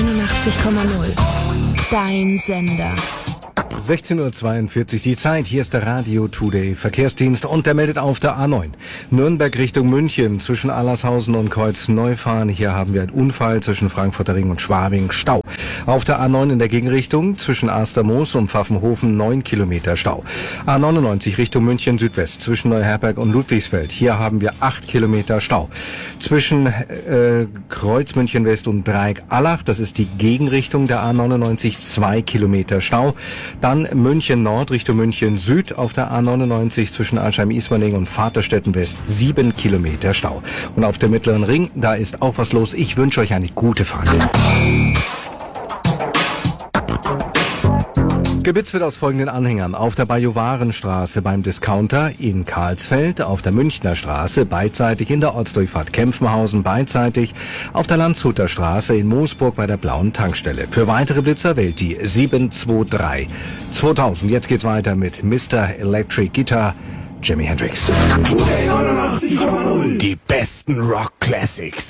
89,0. Dein Sender. 16:42 Uhr die Zeit. Hier ist der Radio Today Verkehrsdienst und der meldet auf der A9. Nürnberg Richtung München zwischen Allershausen und Kreuzneufahren. Hier haben wir einen Unfall zwischen Frankfurter Ring und Schwabing. Stau. Auf der A9 in der Gegenrichtung zwischen Astermoos und Pfaffenhofen 9 Kilometer Stau. A99 Richtung München Südwest zwischen Neuherberg und Ludwigsfeld. Hier haben wir 8 Kilometer Stau. Zwischen Kreuz München West und Dreieck Allach, das ist die Gegenrichtung der A99, 2 Kilometer Stau. Dann München Nord Richtung München Süd auf der A99 zwischen Alsheim-Ismaning und Vaterstetten West 7 Kilometer Stau. Und auf dem Mittleren Ring, da ist auch was los. Ich wünsche euch eine gute Fahrt. Gebitzt wird aus folgenden Anhängern. Auf der Bajuwarenstraße beim Discounter in Karlsfeld, auf der Münchner Straße beidseitig in der Ortsdurchfahrt Kempfenhausen beidseitig, auf der Landshuter Straße in Moosburg bei der blauen Tankstelle. Für weitere Blitzer wählt die 723 2000. Jetzt geht's weiter mit Mr. Electric Guitar, Jimi Hendrix. Die besten Rock Classics.